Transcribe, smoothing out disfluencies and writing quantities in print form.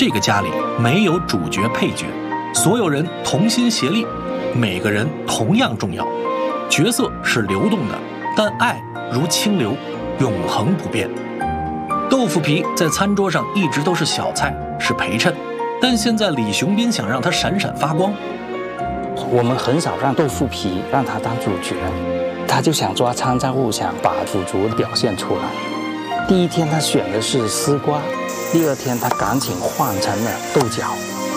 这个家里没有主角配角，所有人同心协力，每个人同样重要。角色是流动的，但爱如清流，永恒不变。豆腐皮在餐桌上一直都是小菜，是陪衬，但现在李雄斌想让它闪闪发光。 我们很少让豆腐皮让他当主角，他就想抓参照物，想把主角表现出来。第一天他选的是丝瓜，第二天他赶紧换成了豆角。